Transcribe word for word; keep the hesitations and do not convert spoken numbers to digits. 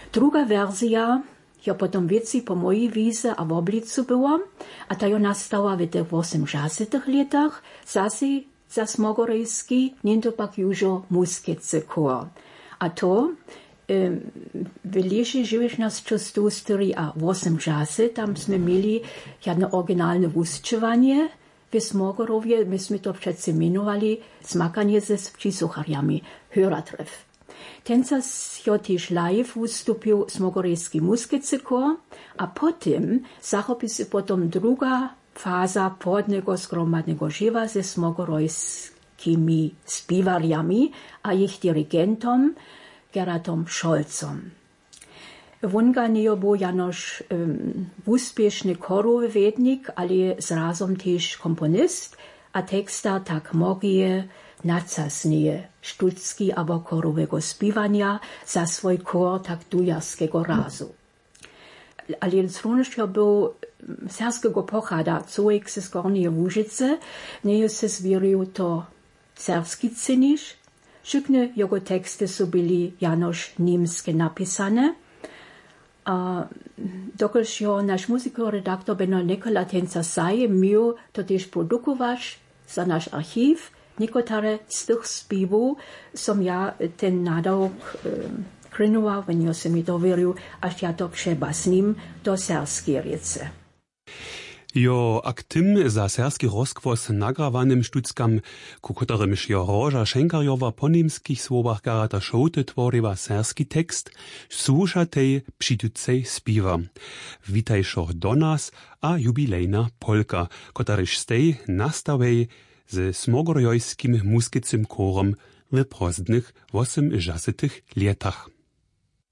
Druga wersja jo potom věci po mojej víze a v oblicu byla, a ta jo nastała w tych osiemdziesiątych latach, zase za Smogorejski, niento pak južo muskice kor. A to w lesie dziewiętnaście cztery a osiemdziesiąt, tam sme mieli jedno oryginalne wuszczywanie w Smogorowie, myśmy to przecież mianowali smakanie ze przysłuchariami, höratreff. Tencas jo też live wystąpił Smogorejski muskicykor, a potem zachopi się potom druga faza podnego zgromadnego żywa ze smogorejskimi śpiewariami a ich dirigentom Gerardom Scholzom. Wonga nie był janoż um, uspieszny chorowy wednik, ale zrazom też komponist, a teksta tak mogie nacasnie sztucki abo chorowego śpiewania za swój chor tak dujarskiego razu. Ale również był serskiego pochada, człowiek ze Skornie Łużyce, nie się zwierzył to serski cynisz. Wszystkie jego teksty są byli janoż niemskie napisane. A dokąd jo nasz muzykoredaktor Benno Nikola Tenca Saje miał to też produkować za nasz archiw. Niektóre z tych śpiewów som ja ten nadałok krynował, when jo se mi dowierzył, aż ja to przeba z nim do serskiej riece. Jo aktim za serski rozkvos nagrawanym sztuckam, ku kotorym jo Roža Šenkarjova po niemskich słowach garata šołty tworiła serski tekst, słušatej přiducej spiwa. Witajšo do nas a jubilejna polka, kotaryż stej nastawej ze smogorojskim muskicym korom w prozdnych osiemdziesiątych latach.